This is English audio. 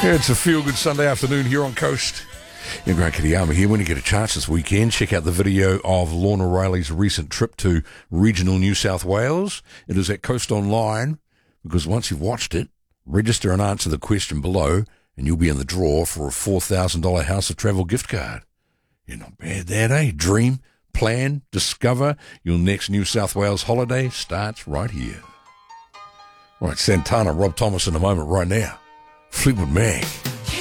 It's a feel-good Sunday afternoon here on Coast. Grant Kitayama here. When you get a chance this weekend, check out the video of Lorna Riley's recent trip to regional New South Wales. It is at Coast Online, because once you've watched it, register and answer the question below, and you'll be in the draw for a $4,000 House of Travel gift card. Yeah, not bad that, eh? Dream, plan, discover your next New South Wales holiday starts right here. All right, Santana, Rob Thomas in a moment right now. Fleetwood Mac.